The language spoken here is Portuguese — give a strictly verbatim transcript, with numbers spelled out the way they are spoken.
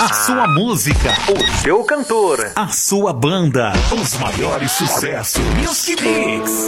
A sua música, o seu cantor, a sua banda, os maiores sucessos. Music Mix.